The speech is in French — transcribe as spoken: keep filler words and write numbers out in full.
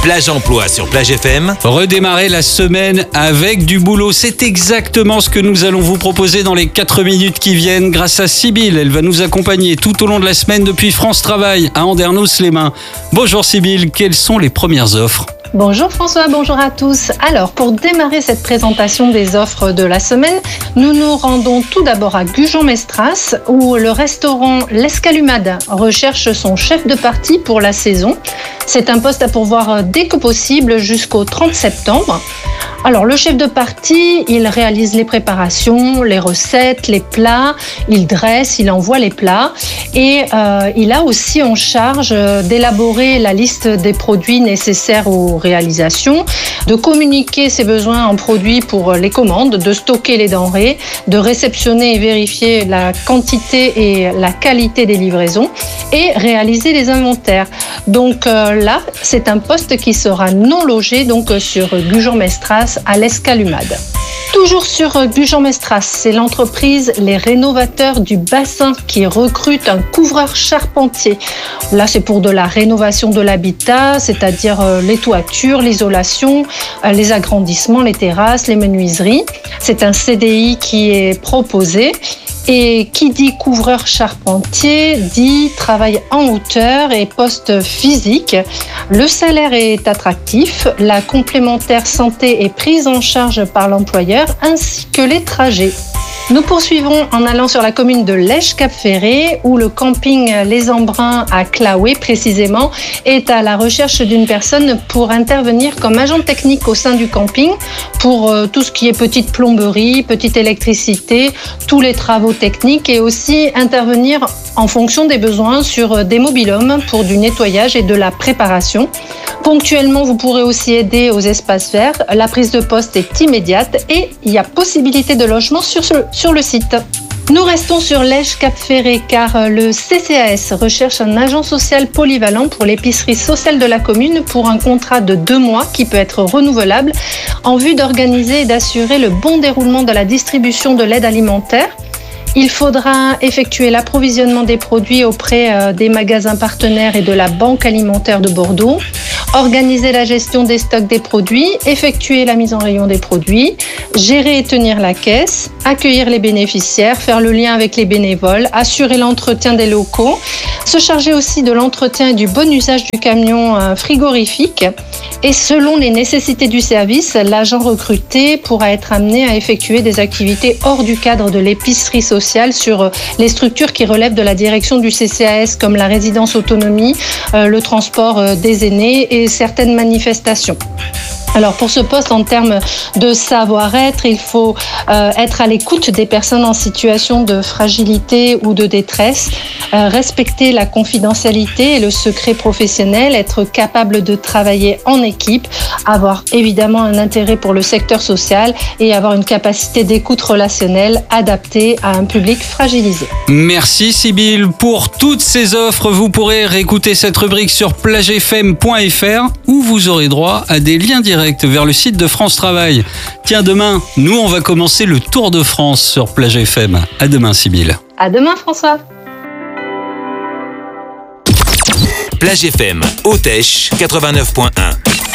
Plage Emploi sur Plage F M. Redémarrer la semaine avec du boulot, c'est exactement ce que nous allons vous proposer dans les quatre minutes qui viennent grâce à Sybille. Elle va nous accompagner tout au long de la semaine depuis France Travail à Andernos-les-Bains. Bonjour Sybille, quelles sont les premières offres ? Bonjour François, bonjour à tous. Alors, pour démarrer cette présentation des offres de la semaine, nous nous rendons tout d'abord à Gujan-Mestras où le restaurant L'Escalumade recherche son chef de partie pour la saison. C'est un poste à pourvoir dès que possible jusqu'au trente septembre. Alors, le chef de partie, il réalise les préparations, les recettes, les plats, il dresse, il envoie les plats et euh, il a aussi en charge d'élaborer la liste des produits nécessaires aux réalisations, de communiquer ses besoins en produits pour les commandes, de stocker les denrées, de réceptionner et vérifier la quantité et la qualité des livraisons et réaliser les inventaires. Donc euh, là, c'est un poste qui sera non logé donc sur Gujan-Mestras à l'Escalumade. Toujours sur Gujan-Mestras, c'est l'entreprise Les Rénovateurs du Bassin qui recrute un couvreur charpentier. Là, c'est pour de la rénovation de l'habitat, c'est-à-dire les toitures, l'isolation, les agrandissements, les terrasses, les menuiseries. C'est un C D I qui est proposé. Et qui dit couvreur charpentier dit travail en hauteur et poste physique. Le salaire est attractif, la complémentaire santé est prise en charge par l'employeur ainsi que les trajets. Nous poursuivons en allant sur la commune de Lège-Cap-Ferré où le camping Les Embruns à Claouet précisément est à la recherche d'une personne pour intervenir comme agent technique au sein du camping pour tout ce qui est petite plomberie, petite électricité, tous les travaux techniques et aussi intervenir en fonction des besoins sur des mobil-homes pour du nettoyage et de la préparation. Ponctuellement, vous pourrez aussi aider aux espaces verts. La prise de poste est immédiate et il y a possibilité de logement sur, ce, sur le site. Nous restons sur Lège-Cap-Ferré car le C C A S recherche un agent social polyvalent pour l'épicerie sociale de la commune pour un contrat de deux mois qui peut être renouvelable en vue d'organiser et d'assurer le bon déroulement de la distribution de l'aide alimentaire. Il faudra effectuer l'approvisionnement des produits auprès des magasins partenaires et de la Banque alimentaire de Bordeaux, organiser la gestion des stocks des produits, effectuer la mise en rayon des produits, gérer et tenir la caisse, accueillir les bénéficiaires, faire le lien avec les bénévoles, assurer l'entretien des locaux, se charger aussi de l'entretien et du bon usage du camion frigorifique. Et selon les nécessités du service, l'agent recruté pourra être amené à effectuer des activités hors du cadre de l'épicerie sociale sur les structures qui relèvent de la direction du C C A S comme la résidence autonomie, le transport des aînés et certaines manifestations. Alors pour ce poste, en termes de savoir-être, il faut euh, être à l'écoute des personnes en situation de fragilité ou de détresse, euh, respecter la confidentialité et le secret professionnel, être capable de travailler en équipe, avoir évidemment un intérêt pour le secteur social et avoir une capacité d'écoute relationnelle adaptée à un public fragilisé. Merci Sybille. Pour toutes ces offres, vous pourrez réécouter cette rubrique sur plage f m point f r où vous aurez droit à des liens directs vers le site de France Travail. Tiens, demain, nous, on va commencer le Tour de France sur Plage F M. À demain, Sybille. À demain, François. Plage F M, Hautèche quatre-vingt-neuf point un.